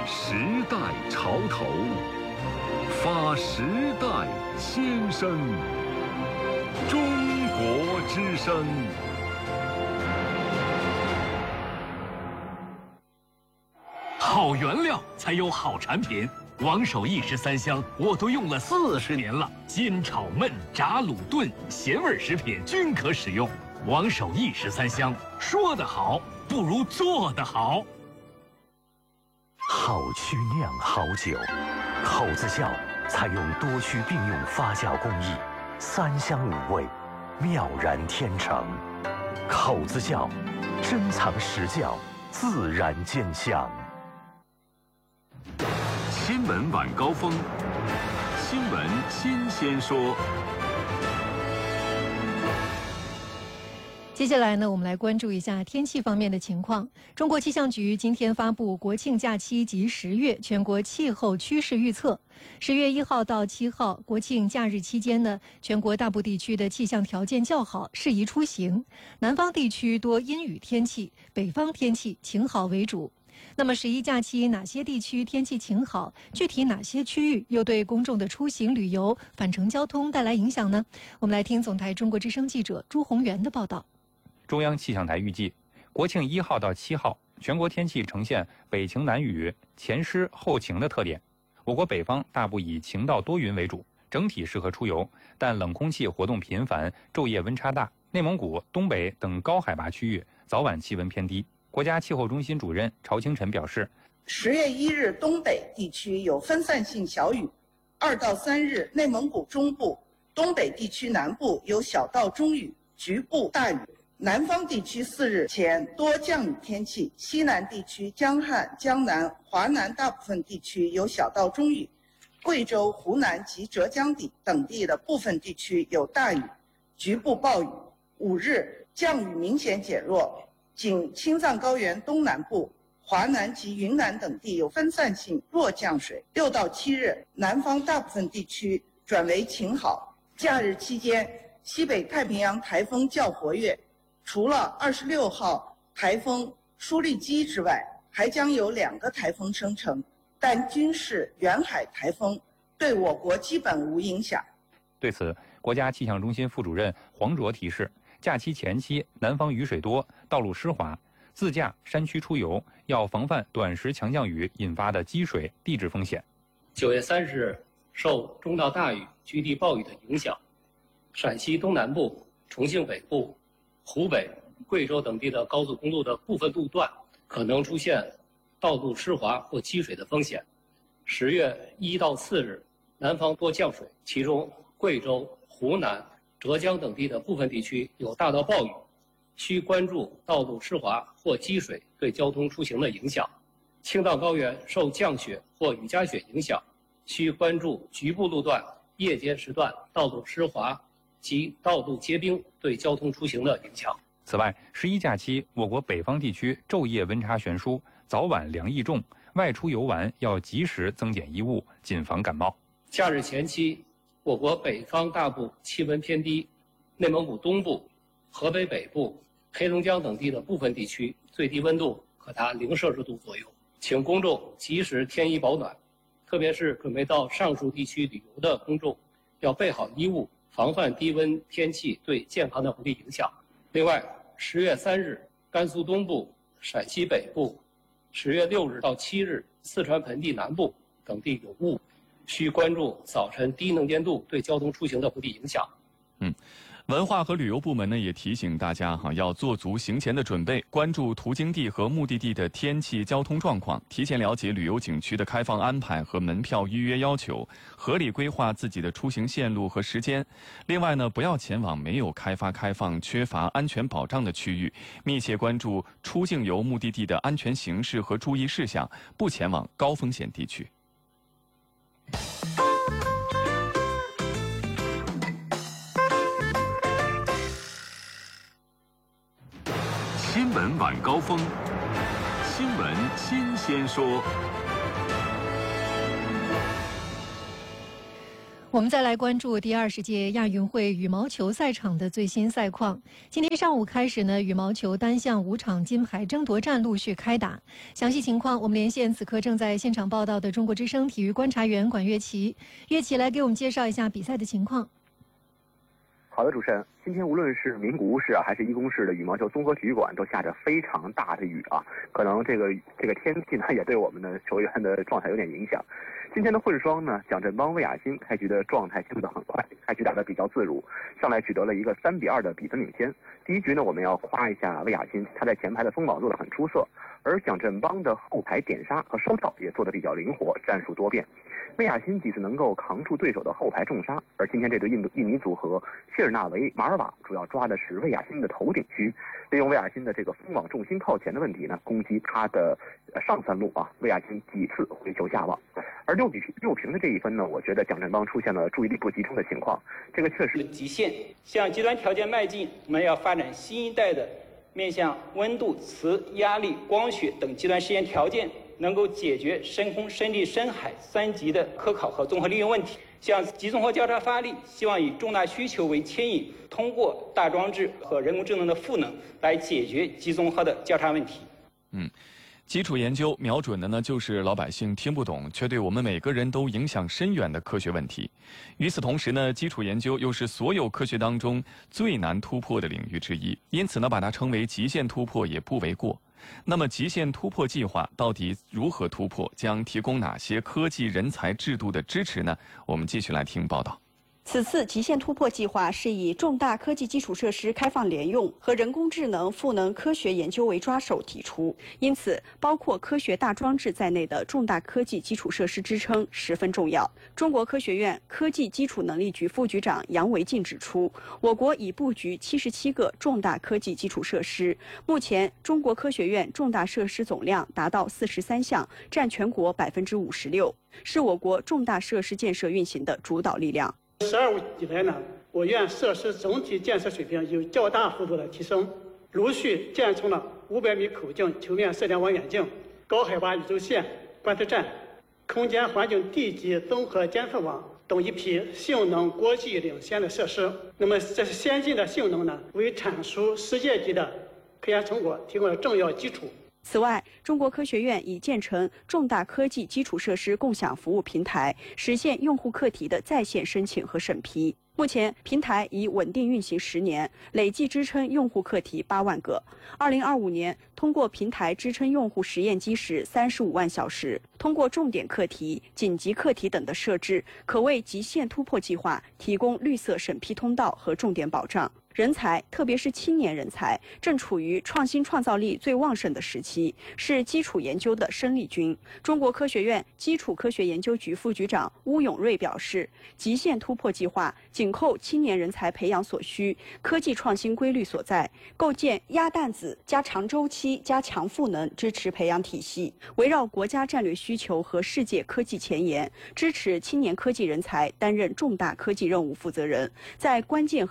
时代潮头，发时代千声。中国之声。 好原料才有好产品。王守义13香我都用了40年了，煎、炒、焖、炸、卤、炖，咸味食品均可使用。王守义13香，说得好不如做得好。 好曲酿好酒，口子窖采用多区并用发酵工艺，3香5味，妙然天成。口子窖珍藏实窖，自然见香。 新闻晚高峰，新闻新鲜说。 接下来呢，我们来关注一下天气方面的情况。中国气象局今天发布国庆假期及10月全国气候趋势预测。10月1号到7号，国庆假日期间呢，全国大部地区的气象条件较好，适宜出行。南方地区多阴雨天气，北方天气晴好为主。那么11假期哪些地区天气晴好？具体哪些区域又对公众的出行旅游、返程交通带来影响呢？我们来听总台中国之声记者朱宏元的报道。 中央气象台预计，国庆1号到7号，全国天气呈现北晴南雨、前湿后晴的特点。我国北方大部以晴到多云为主，整体适合出游，但冷空气活动频繁，昼夜温差大。内蒙古、东北等高海拔区域早晚气温偏低。国家气候中心主任曹清晨表示 ，10月1日东北地区有分散性小雨，2到3日内蒙古中部、东北地区南部有小到中雨，局部大雨。南方地区4日前多降雨天气，西南地区江汉、江南、华南大部分地区有小到中雨，贵州、湖南及浙江等地的部分地区有大雨，局部暴雨。5日降雨明显减弱，仅青藏高原东南部、华南及云南等地有分散性弱降水。6到7日，南方大部分地区转为晴好。假日期间，西北太平洋台风较活跃，除了26号台风舒利基之外，还将有2个台风生成，但均是远海台风，对我国基本无影响。 对此，国家气象中心副主任黄卓提示，假期前期南方雨水多，道路湿滑，自驾山区出游要防范短时强降雨引发的积水、地质风险。 9月30日，受中到大雨、局地暴雨的影响，陕西东南部、重庆北部、湖北、贵州等地的高速公路的部分路段可能出现道路湿滑或积水的风险。10月1到4日，南方多降水，其中贵州、湖南、浙江等地的部分地区有大到暴雨，需关注道路湿滑或积水对交通出行的影响。青藏高原受降雪或雨夹雪影响，需关注局部路段夜间时段道路湿滑及道路结冰对交通出行的影响。 此外，11假期我国北方地区昼夜温差悬殊，早晚凉意重，外出游玩要及时增减衣物，谨防感冒。 假日前期，我国北方大部气温偏低，内蒙古东部、河北北部、黑龙江等地的部分地区最低温度可达0摄氏度左右，请公众及时添衣保暖，特别是准备到上述地区旅游的公众，要备好衣物，防范低温天气对健康的不利影响。另外，10月3日，甘肃东部、陕西北部；10月6日到7日，四川盆地南部等地有雾，需关注早晨低能见度对交通出行的不利影响。 文化和旅游部门呢也提醒大家要做足行前的准备，关注途经地和目的地的天气、交通状况，提前了解旅游景区的开放安排和门票预约要求，合理规划自己的出行线路和时间。另外呢，不要前往没有开放、缺乏安全保障的区域，密切关注出境游目的地的安全形势和注意事项，不前往高风险地区。 新闻晚高峰，新闻新鲜说。 我们再来关注第20届亚运会羽毛球赛场的最新赛况。今天上午开始呢，羽毛球单项5场金牌争夺战陆续开打。详细情况，我们连线此刻正在现场报道的中国之声体育观察员管乐琪。乐琪来给我们介绍一下比赛的情况。 好的，主持人，今天无论是名古屋市还是伊宫市的羽毛球综合体育馆都下着非常大的雨啊，可能这个天气呢也对我们的球员的状态有点影响。今天的混双呢，蒋振邦、魏雅欣开局的状态进步得很快，开局打得比较自如，上来取得了一个3-2的比分领先。第一局呢，我们要夸一下魏雅欣，她在前排的封网做得很出色，而蒋振邦的后排点杀和收套也做得比较灵活，战术多变。魏雅欣几次能够扛住对手的后排重杀，而今天这对印尼组合谢尔纳维、马尔瓦主要抓的是魏雅欣的头顶区，利用魏雅欣的这个封网重心靠前的问题呢，攻击她的上三路啊，魏雅欣几次回球下网。而6平的这一分呢，我觉得蒋振邦出现了注意力不集中的情况，这个确实极限。向极端条件迈进，我们要发展新一代的面向温度、磁、压力、光学等极端实验条件，能够解决深空、深地、深海3级的科考和综合利用问题。像极综合交叉发力，希望以重大需求为牵引，通过大装置和人工智能的赋能来解决极综合的交叉问题。 基础研究瞄准的呢，就是老百姓听不懂，却对我们每个人都影响深远的科学问题。与此同时呢，基础研究又是所有科学当中最难突破的领域之一，因此呢，把它称为极限突破也不为过。那么，极限突破计划到底如何突破？将提供哪些科技人才制度的支持呢？我们继续来听报道。 此次极限突破计划是以重大科技基础设施开放联用和人工智能赋能科学研究为抓手提出，因此包括科学大装置在内的重大科技基础设施支撑十分重要。中国科学院科技基础能力局副局长杨维进指出，我国已布局77个重大科技基础设施，目前中国科学院重大设施总量达到43项，占全国56%，是我国重大设施建设运行的主导力量。 12五以来呢，我院设施总体建设水平有较大幅度的提升，陆续建成了500米口径球面射电望远镜、高海拔宇宙线观测站、空间环境地级综合监测网等一批性能国际领先的设施。那么，这先进的性能呢，为阐述世界级的科研成果提供了重要基础。 此外，中国科学院已建成重大科技基础设施共享服务平台，实现用户课题的在线申请和审批。目前，平台已稳定运行10年，累计支撑用户课题8万个。2025年，通过平台支撑用户实验机时35万小时，通过重点课题、紧急课题等的设置，可为极限突破计划提供绿色审批通道和重点保障。人才，特别是青年人才，正处于创新创造力最旺盛的时期，是基础研究的生力军。中国科学院基础科学研究局副局长邬永瑞表示，极限突破计划紧扣青年人才培养所需、科技创新规律所在，构建鸭蛋子加长周期加强赋能支持培养体系，围绕国家战略需求和世界科技前沿，支持青年科技人才担任重大科技任务负责人，在关键